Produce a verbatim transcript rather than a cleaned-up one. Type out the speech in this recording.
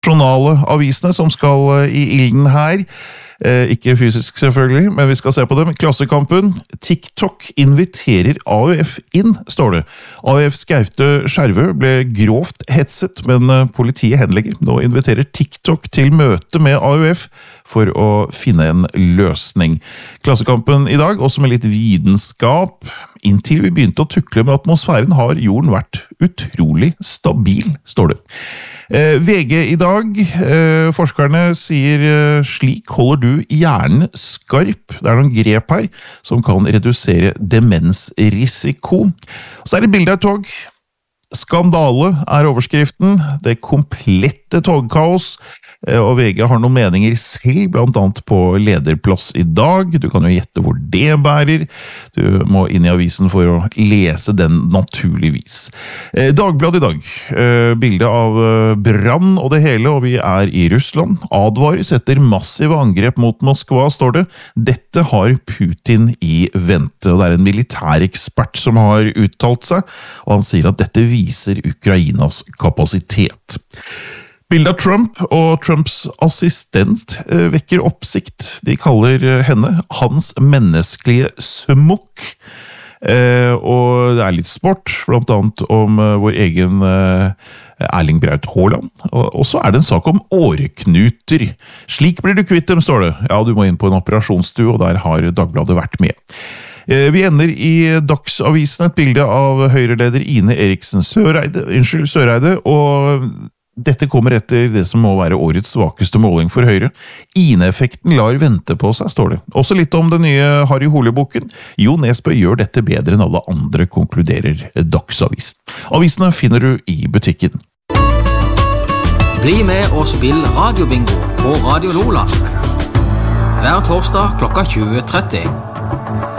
nasjonale avisene som skal i ilden her. Eh, ikke fysisk selvfølgelig, men vi skal se på dem. Klassekampen. TikTok inviterer A U F inn, står det. A U Fs Gaute Skjervø ble grovt hetset, men politiet henlegger. Nå inviterer TikTok til møte med A U F for å finne en løsning. Klassekampen i dag, også med litt vitenskap. Inntil vi begynte å tukle med atmosfæren har jorden vært utrolig stabil, står det. Eh, V G i dag, eh, forskerne sier eh, slik holder du hjernen skarp. Det er noen grep her som kan redusere demensrisiko. Så er det bilde av et tog. Skandale er overskriften. Det komplette togkaos. Og V G har noen meninger selv, blant annet på lederplass i dag. Du kan jo gjette hvor det bærer. Du må inn i avisen for å lese den naturligvis. Dagbladet i dag. Bilde av brann og det hele, og vi er i Russland. Advares etter massive angrep mot Moskva, står det. Dette har Putin i vente, og det er en militærekspert som har uttalt seg, og han sier at dette viser Ukrainas kapasitet. Bildet av Trump og Trumps assistent vekker oppsikt. De kaller henne hans menneskelige smokk. Og det er litt sport, blant annet om vår egen Erling Braut Haaland. Og så er det en sak om åreknuter. Slik blir du kvitt dem, står det. Ja, du må inn på en operasjonsstue, og der har Dagbladet vært med. Vi ender i Dagsavisen et bilde av Høyre-leder Ine Eriksen Søreide, unnskyld, Søreide, og dette kommer etter det som må være årets svakeste måling for Høyre. Ine-effekten lar vente på seg, står det. Også litt om den nye Harry Hole-boken. Jo Nesbø gjør dette bedre enn alle andre, konkluderer Dagsavisen. Avisene finner du i butikken. Bli med og spill radiobingo på Radio Lola. Hver torsdag klokka tjue tretti.